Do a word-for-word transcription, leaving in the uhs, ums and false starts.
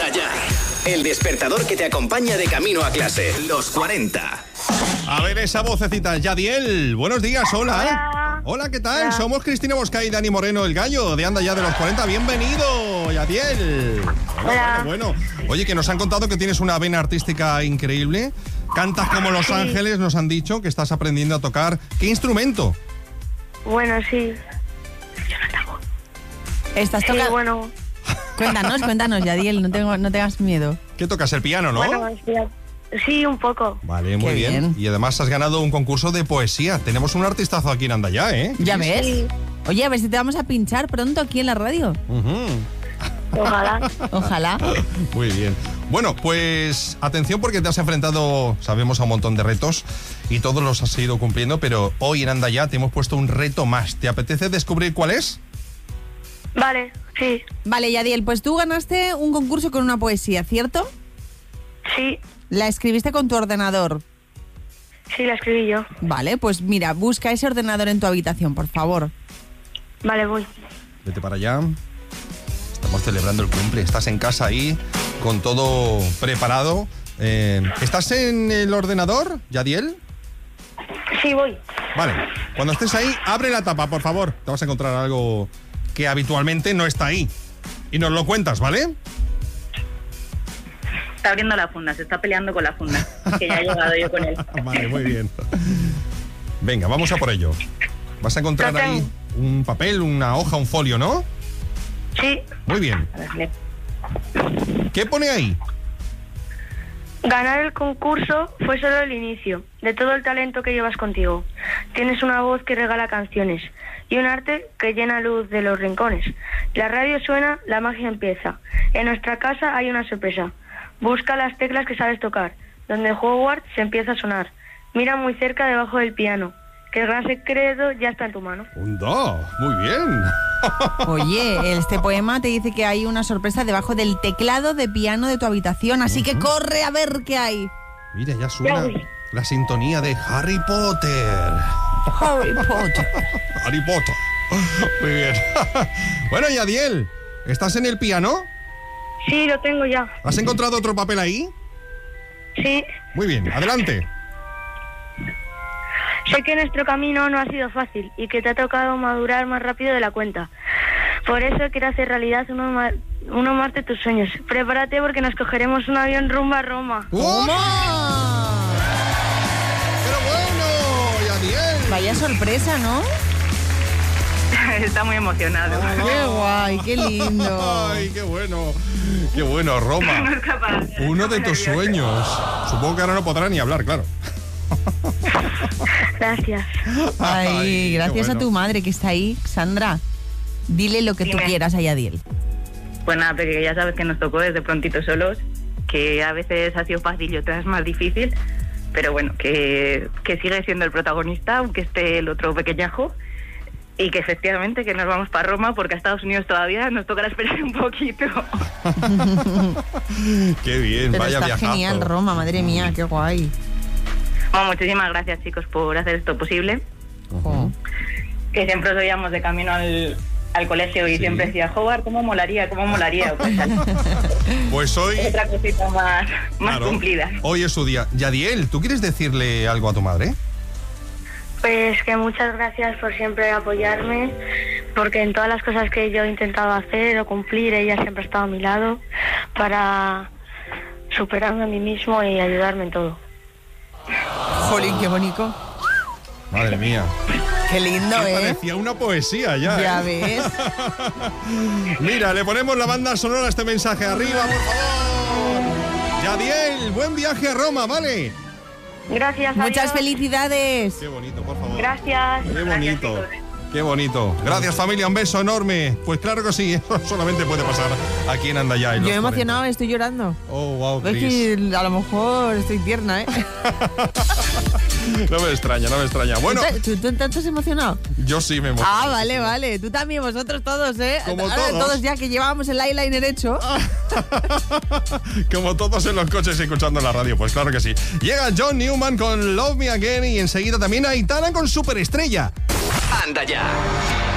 Anda ya. El despertador que te acompaña de camino a clase. Los cuarenta. A ver esa vocecita. Yadiel, buenos días, hola. Hola. Hola, ¿qué tal? Hola. Somos Cristina Mosca y Dani Moreno, el gallo de Anda ya de los cuarenta. Bienvenido, Yadiel. Bueno, Hola. bueno, bueno. Oye, que nos han contado que tienes una vena artística increíble. Cantas como Los Sí. Ángeles, nos han dicho que estás aprendiendo a tocar. ¿Qué instrumento? Bueno, sí. Estás Sí, tocando. bueno. Cuéntanos, cuéntanos, Yadiel, no, tengo, no tengas miedo. ¿Qué tocas? El piano, ¿no? Bueno, sí, sí, un poco. Vale, muy Qué bien. bien. Y además has ganado un concurso de poesía. Tenemos un artistazo aquí en Andaya, ¿eh? ¿Ya ves? Sí. Oye, a ver si te vamos a pinchar pronto aquí en la radio. Ujú. Ojalá. Ojalá. Muy bien. Bueno, pues atención porque te has enfrentado, sabemos, a un montón de retos y todos los has ido cumpliendo, pero hoy en Andaya te hemos puesto un reto más. ¿Te apetece descubrir cuál es? Vale, sí. Vale, Yadiel, pues tú ganaste un concurso con una poesía, ¿cierto? Sí, La escribiste con tu ordenador. sí, la escribí yo. Vale, pues mira, busca ese ordenador en tu habitación, por favor. Vale, voy. Vete para allá. Estamos celebrando el cumple. Estás en casa ahí con todo preparado. Eh, ¿Estás en el ordenador, Yadiel? Sí, voy. Vale. Cuando estés ahí, abre la tapa, por favor. Te vas a encontrar algo que habitualmente no está ahí. Y nos lo cuentas, ¿vale? Está abriendo la funda, se está peleando con la funda, que ya he llegado yo con él. Vale, muy bien. Venga, vamos a por ello. Vas a encontrar Lo tengo. ahí un papel, una hoja, un folio, ¿no? Sí. Muy bien. A ver, lee. ¿Qué pone ahí? Ganar el concurso fue solo el inicio de todo el talento que llevas contigo. Tienes una voz que regala canciones y un arte que llena luz de los rincones. La radio suena, la magia empieza. En nuestra casa hay una sorpresa. Busca las teclas que sabes tocar. Donde Hogwarts se empieza a sonar. Mira muy cerca debajo del piano, que el gran secreto ya está en tu mano. Un do. Muy bien. Oye, este poema te dice que hay una sorpresa debajo del teclado de piano de tu habitación, así que corre a ver qué hay. Mira, ya suena la sintonía de Harry Potter. Harry Potter. Harry Potter. Muy bien. Bueno, Yadiel, ¿estás en el piano? Sí, lo tengo ya. ¿Has encontrado otro papel ahí? Sí. Muy bien, adelante. Sé que nuestro camino no ha sido fácil y que te ha tocado madurar más rápido de la cuenta. Por eso quiero hacer realidad uno más, uno más de tus sueños. Prepárate porque nos cogeremos un avión rumbo a Roma. ¡Oh! ¡Pero bueno, Yadiel! Vaya sorpresa, ¿no? Está muy emocionado. Qué guay, qué lindo. ¡Ay, qué bueno! ¡Qué bueno, Roma! No es capaz. Uno de tus sueños. Supongo que ahora no podrá ni hablar, claro. Gracias. Ay, Ay, qué gracias bueno. a tu madre que está ahí. Sandra, dile lo que tú Dime. quieras a Yadiel. Pues nada, porque ya sabes que nos tocó desde prontito solos, que a veces ha sido fácil y otras más difícil, pero bueno, que, que sigue siendo el protagonista, aunque esté el otro pequeñajo, y que efectivamente que nos vamos para Roma, porque a Estados Unidos todavía nos tocará esperar un poquito. ¡Qué bien! Pero Vaya está viajazo. genial Roma, madre mía, qué guay. Bueno, muchísimas gracias, chicos, por hacer esto posible. Jo. Que siempre os oíamos de camino al, al colegio y Sí. siempre decía, joder, ¿cómo molaría? ¿Cómo molaría? Pues, Pues hoy... otra cosita más, más claro, cumplida. hoy es su día. Yadiel, ¿tú quieres decirle algo a tu madre? Pues que muchas gracias por siempre apoyarme, porque en todas las cosas que yo he intentado hacer o cumplir, ella siempre ha estado a mi lado para superarme a mí mismo y ayudarme en todo. Jolín, qué bonito. Madre mía. Qué lindo, Me ¿eh? parecía una poesía ya. Ya ¿eh? ves. Mira, le ponemos la banda sonora a este mensaje. Arriba, por favor. Yadiel, buen viaje a Roma, ¿vale? Gracias. Muchas adiós. felicidades. Qué bonito, por favor. Gracias. Qué bonito. Qué bonito. Gracias, familia. Un beso enorme. Pues claro que sí, eso solamente puede pasar aquí en Andaya. Yo me he emocionado, estoy llorando. Oh, wow, Es Cris. que a lo mejor estoy tierna, ¿eh? No me extraña, no me extraña. Bueno, ¿Tú, tú, tú te has emocionado? yo sí me emociono. Ah, vale, vale. Tú también, vosotros todos, ¿eh? Como Ahora todos. ya que llevábamos el eyeliner hecho. Como todos en los coches escuchando la radio, pues claro que sí. Llega John Newman con Love Me Again y enseguida también Aitana con Superestrella. Anda ya.